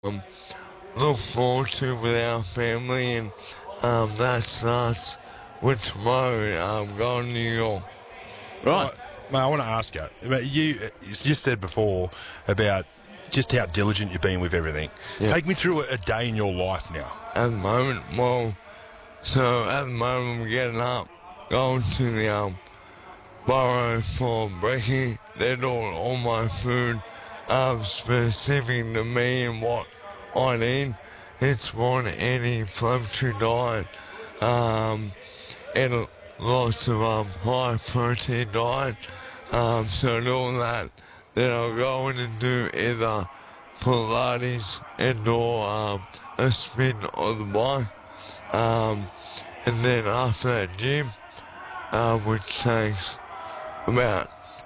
um, look forward to with our family, and that starts with tomorrow. Going to New York. Right. Mate, I want to ask you. You just said before about just how diligent you've been with everything. Yeah. Take me through a day in your life now. At the moment, so at the moment I'm getting up, going to the borough for brekkie. They're doing all my food, specific to me and what I need. It's more an anti-inflammatory diet, and lots of high protein diet. So doing that, then I'll go in and do either Pilates and/or a spin on the bike. And then after that gym, which takes about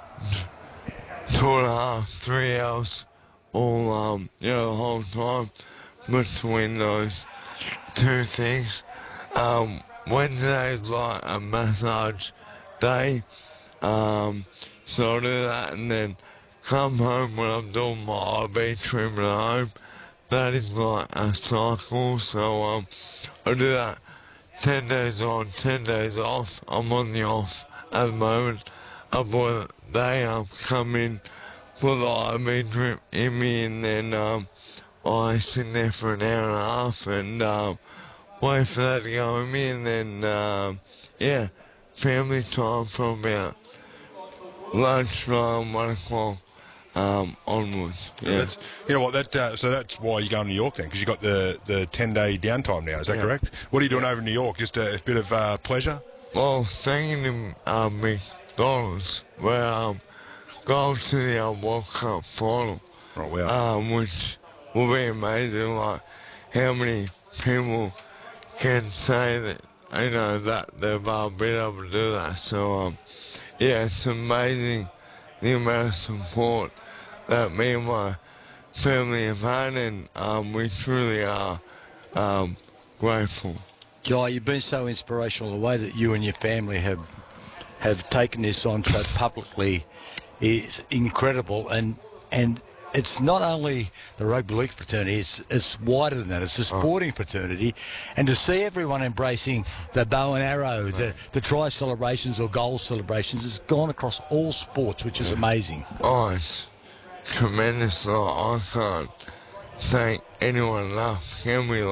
2.5, 3 hours, all the whole time between those two things. Wednesday is like a massage day, so I'll do that and then come home when I'm doing my IB treatment at home. That is like a cycle, so I do that 10 days on, 10 days off. I'm on the off at the moment. But they come in for the IB drip in me, and then I sit there for an hour and a half and wait for that to go in me, and then family time from about lunchtime, 1 o'clock onwards. Yeah. That's, you know what? So that's why you're going to New York then, because you got the 10-day downtime now. Is that correct? What are you doing over in New York? Just a bit of pleasure? Well, thanking to McDonald's, we're going to the World Cup final, Oh, wow. which will be amazing. Like how many people can say that that they've been able to do that. So it's amazing the amount of support that me and my family have had, and we truly are grateful. Guy, you've been so inspirational. The way that you and your family have taken this on so publicly is incredible, and it's not only the rugby league fraternity, it's wider than that. It's the sporting fraternity, and to see everyone embracing the bow and arrow, the try celebrations or goal celebrations, has gone across all sports, which is amazing. Oh, it's tremendous. I can't thank anyone enough. Can we,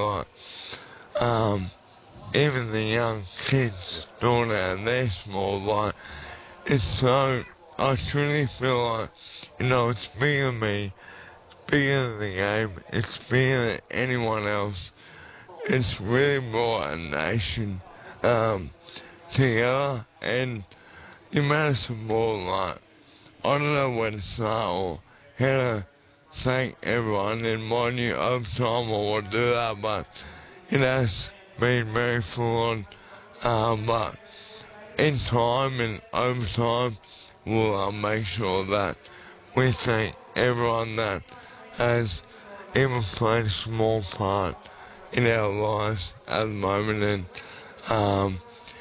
even the young kids doing it, and they're small, it's so, I truly feel like, it's bigger than me, bigger than the game, it's bigger than anyone else. It's really brought a nation together, and the amount of support, I don't know where to start or how to thank everyone. In my new overtime, I want to do that, but it has been very full on. But in time and overtime, we'll make sure that we thank everyone that has even played a small part in our lives at the moment. And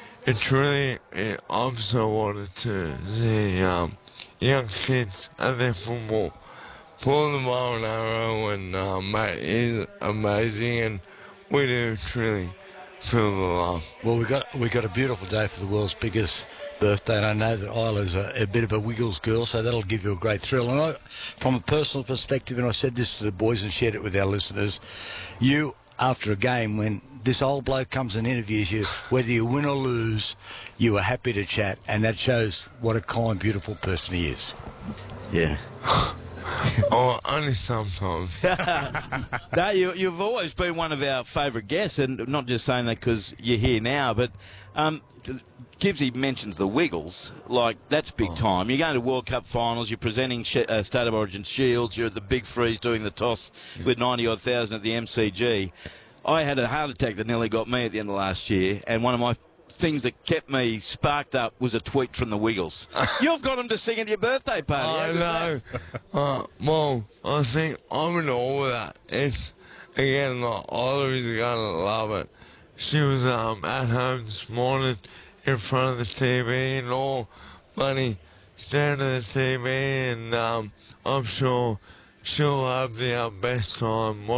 I'm so wanted to see young kids at their football pull the bow and arrow, and mate, it's amazing, and we do truly feel the love. Well, we got a beautiful day for the world's biggest birthday, and I know that Isla's a bit of a Wiggles girl, so that'll give you a great thrill. And from a personal perspective, and I said this to the boys and shared it with our listeners, you, after a game, when this old bloke comes and interviews you, whether you win or lose, you are happy to chat, and that shows what a kind, beautiful person he is. Yeah. Oh, only sometimes. No, you've always been one of our favourite guests, and not just saying that because you're here now, but Gibbsy mentions the Wiggles, that's big time. You're going to World Cup finals, you're presenting State of Origin shields, you're at the Big Freeze doing the toss with 90-odd thousand at the MCG. I had a heart attack that nearly got me at the end of last year, and one of my things that kept me sparked up was a tweet from the Wiggles. You've got them to sing at your birthday party. I know. Well, I think I'm into all of that. It's, again, Oliver's going to love it. She was at home this morning in front of the TV and all, buddy, staring at the TV, and I'm sure she'll have the best time.